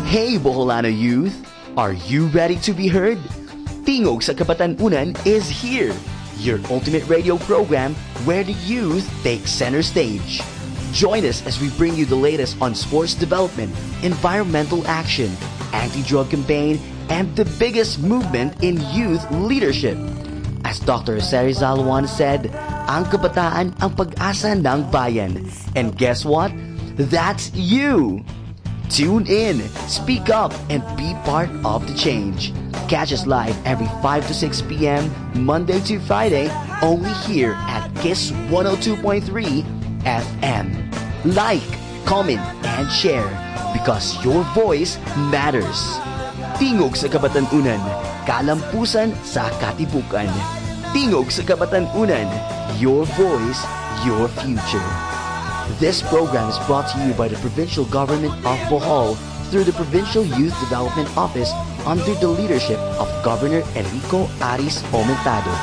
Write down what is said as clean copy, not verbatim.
Hey Boholano youth! Are you ready to be heard? Tingog sa Kabatanunan is here, your ultimate radio program where the youth take center stage. Join us as we bring you the latest on sports development, environmental action, anti-drug campaign, and the biggest movement in youth leadership. As Dr. Jose Rizal once said, ang kabataan ang pag-asa ng bayan. And guess what? That's you! Tune in, speak up, and be part of the change. Catch us live every 5 to 6 p.m. Monday to Friday, only here at KISS 102.3 FM. Like, comment, and share because your voice matters. Tingog sa Kabatanunan, kalampusan sa katipukan. Tingog sa Kabatanunan, your voice, your future. This program is brought to you by the Provincial Government of Bohol through the Provincial Youth Development Office under the leadership of Governor Enrico Aris Aumentado.